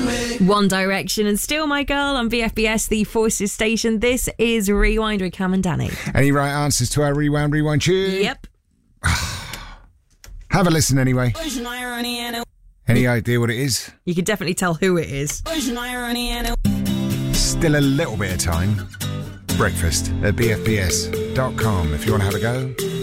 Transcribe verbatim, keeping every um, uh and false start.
One Direction and Still My Girl on V F B S, the Forces station. This is Rewind with Cam and Danny. Any right answers to our Rewind, Rewind tune? Yep. Have a listen anyway. Any idea what it is? You can definitely tell who it is. Still a little bit of time. Breakfast at b f b s dot com if you want to have a go.